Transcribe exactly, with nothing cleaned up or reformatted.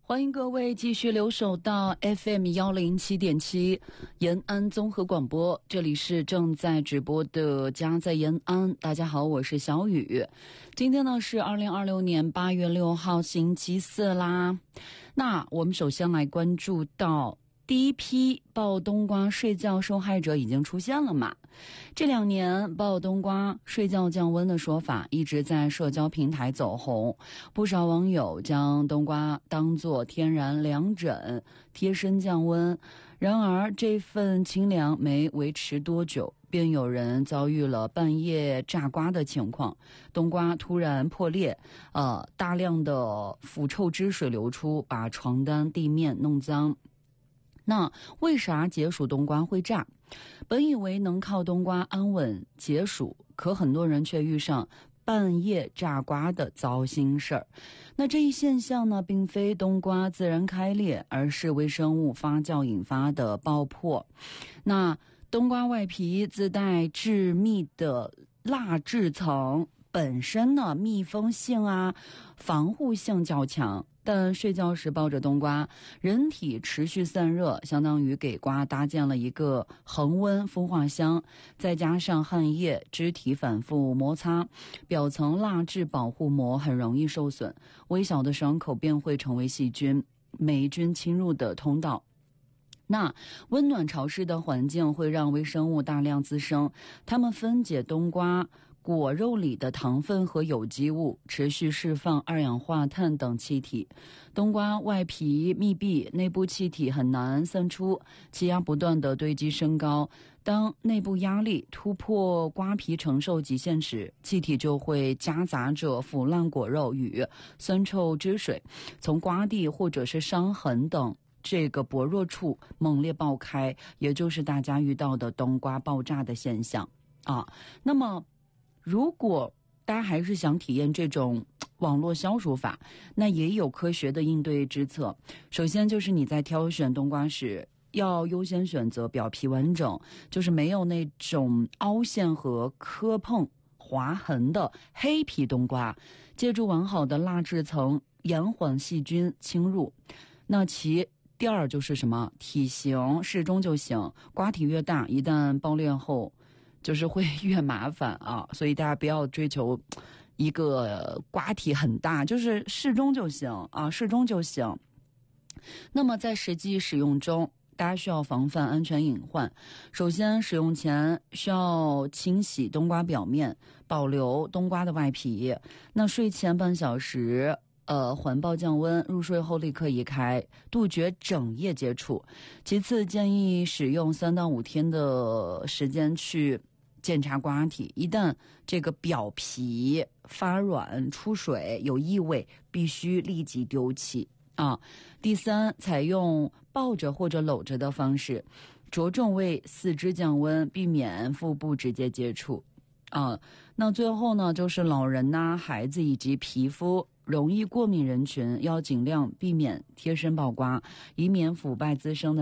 欢迎各位继续留守到 F M 一零七点七 延安综合广播，这里是正在直播的家在延安。大家好，我是小雨。今天呢是二零二六年八月六号星期四啦。那我们首先来关注到第一批爆冬瓜睡觉受害者已经出现了嘛？这两年爆冬瓜睡觉降温的说法一直在社交平台走红，不少网友将冬瓜当作天然凉枕，贴身降温。然而这份清凉没维持多久，便有人遭遇了半夜炸瓜的情况，冬瓜突然破裂，呃，大量的腐臭汁水流出，把床单地面弄脏。那为啥解暑冬瓜会炸？本以为能靠冬瓜安稳解暑，可很多人却遇上半夜炸瓜的糟心事儿。那这一现象呢，并非冬瓜自然开裂，而是微生物发酵引发的爆破。那冬瓜外皮自带致密的蜡质层，本身呢密封性啊、防护性较强。但睡觉时抱着冬瓜，人体持续散热，相当于给瓜搭建了一个恒温孵化箱，再加上汗液、肢体反复摩擦，表层蜡质保护膜很容易受损，微小的伤口便会成为细菌、霉菌侵入的通道。那温暖潮湿的环境会让微生物大量滋生，它们分解冬瓜果肉里的糖分和有机物，持续释放二氧化碳等气体。冬瓜外皮密闭，内部气体很难散出，气压不断的堆积升高。当内部压力突破瓜皮承受极限时，气体就会夹杂着腐烂果肉与酸臭汁水，从瓜蒂或者是伤痕等这个薄弱处猛烈爆开，也就是大家遇到的冬瓜爆炸的现象啊。那么如果大家还是想体验这种网络消暑法，那也有科学的应对之策。首先就是你在挑选冬瓜时要优先选择表皮完整，就是没有那种凹陷和磕碰划痕的黑皮冬瓜，借助完好的蜡质层延缓细菌侵入。那其第二就是什么？体型适中就行，瓜体越大，一旦爆裂后就是会越麻烦啊，所以大家不要追求一个瓜体很大，就是适中就行啊，适中就行。那么在实际使用中，大家需要防范安全隐患。首先，使用前需要清洗冬瓜表面，保留冬瓜的外皮。那睡前半小时呃，环抱降温，入睡后立刻移开，杜绝整夜接触。其次，建议使用三到五天的时间去检查瓜体，一旦这个表皮发软、出水、有异味，必须立即丢弃啊。第三，采用抱着或者搂着的方式，着重为四肢降温，避免腹部直接接触啊。那最后呢，就是老人呐、啊、孩子以及皮肤容易过敏人群要尽量避免贴身抱瓜，以免腐败滋生的